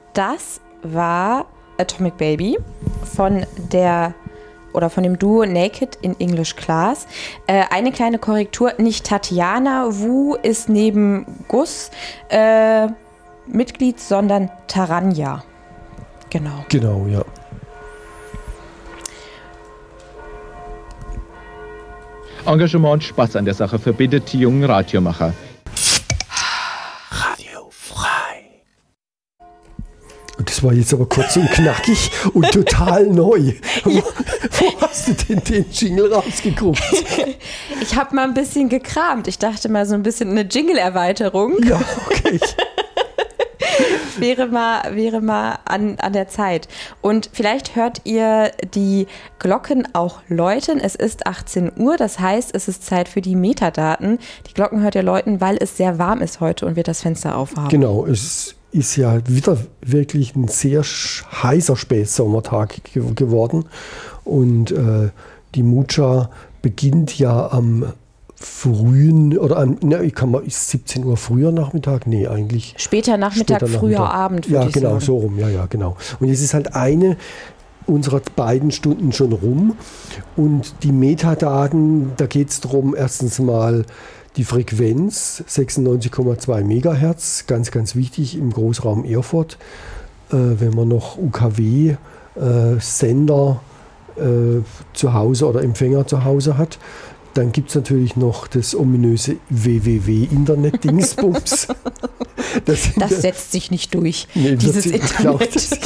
das war Atomic Baby von dem Duo Naked in English Class. Eine kleine Korrektur, nicht Tatjana Wu ist neben Gus Mitglied, sondern Taranja. Genau. Genau, ja. Engagement und Spaß an der Sache verbindet die jungen Radiomacher. Radio frei. Und das war jetzt aber kurz und knackig und total neu. Ja. Wo hast du denn den Jingle rausgeguckt? Ich habe mal ein bisschen gekramt. Ich dachte mal so ein bisschen eine Jingle-Erweiterung. Ja, okay. Wäre mal an der Zeit. Und vielleicht hört ihr die Glocken auch läuten. Es ist 18 Uhr, das heißt, es ist Zeit für die Metadaten. Die Glocken hört ihr läuten, weil es sehr warm ist heute und wir das Fenster aufhaben. Genau, es ist ja wieder wirklich ein sehr heißer Spätsommertag geworden. Und die Mucha beginnt ja am frühen, ist 17 Uhr früher Nachmittag? Nee, eigentlich. Später Nachmittag, früher Abend, würde ich sagen. Ja, genau, so rum, ja, genau. Und jetzt ist halt eine unserer beiden Stunden schon rum. Und die Metadaten, da geht es darum, erstens mal die Frequenz, 96,2 Megahertz, ganz, ganz wichtig im Großraum Erfurt. Wenn man noch UKW-Sender zu Hause oder Empfänger zu Hause hat. Dann gibt es natürlich noch das ominöse www-Internet-Dingsbums. Das setzt sich nicht durch, nee, dieses Internet.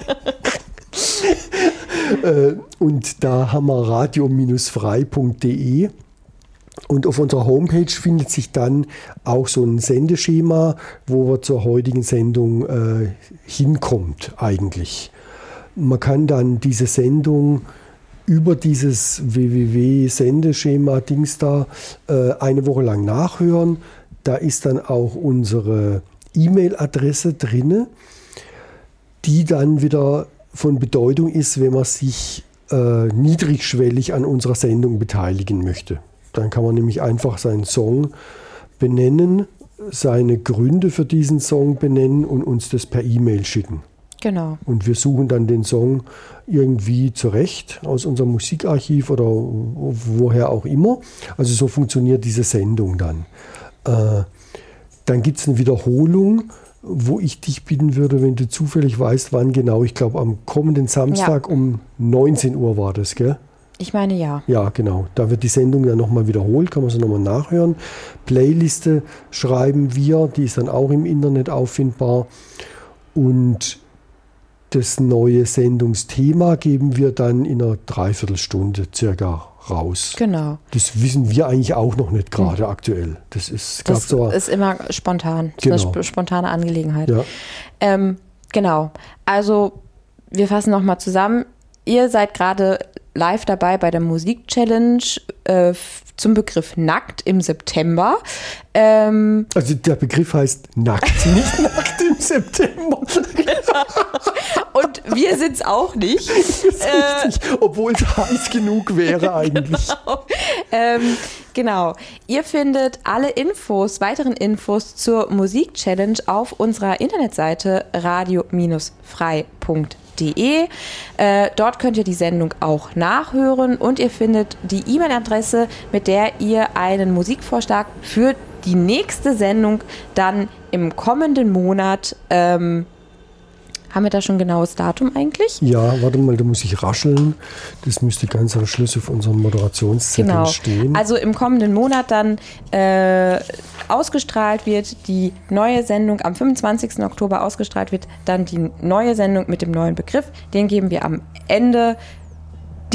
Und da haben wir radio-frei.de. Und auf unserer Homepage findet sich dann auch so ein Sendeschema, wo man zur heutigen Sendung hinkommt eigentlich. Man kann dann diese Sendung über dieses www-Sendeschema-Dings da eine Woche lang nachhören. Da ist dann auch unsere E-Mail-Adresse drin, die dann wieder von Bedeutung ist, wenn man sich niedrigschwellig an unserer Sendung beteiligen möchte. Dann kann man nämlich einfach seinen Song benennen, seine Gründe für diesen Song benennen und uns das per E-Mail schicken. Genau. Und wir suchen dann den Song irgendwie zurecht aus unserem Musikarchiv oder woher auch immer. Also so funktioniert diese Sendung dann. Dann gibt es eine Wiederholung, wo ich dich bitten würde, wenn du zufällig weißt, wann genau. Ich glaube, am kommenden Samstag um 19 Uhr war das, gell? Ich meine, ja. Ja, genau. Da wird die Sendung dann nochmal wiederholt, kann man sie nochmal nachhören. Playliste schreiben wir, die ist dann auch im Internet auffindbar. Und das neue Sendungsthema geben wir dann in einer Dreiviertelstunde circa raus. Genau. Das wissen wir eigentlich auch noch nicht gerade aktuell. Das ist immer spontan. Das ist eine spontane Angelegenheit. Ja. Genau. Also wir fassen nochmal zusammen. Ihr seid gerade live dabei bei der Musik-Challenge zum Begriff Nackt im September. Also der Begriff heißt Nackt, nicht Nackt im September. Und wir sind es auch nicht. Das ist richtig, obwohl es heiß genug wäre eigentlich. Genau. Ihr findet alle weiteren Infos zur Musik-Challenge auf unserer Internetseite radio-frei.de. Dort könnt ihr die Sendung auch nachhören und ihr findet die E-Mail-Adresse, mit der ihr einen Musikvorschlag für die nächste Sendung dann im kommenden Monat haben wir da schon ein genaues Datum eigentlich? Ja, warte mal, da muss ich rascheln. Das müsste ganz am Schluss auf unserem Moderationszettel stehen. Also im kommenden Monat dann ausgestrahlt wird die neue Sendung, am 25. Oktober ausgestrahlt wird dann die neue Sendung mit dem neuen Begriff. Den geben wir am Ende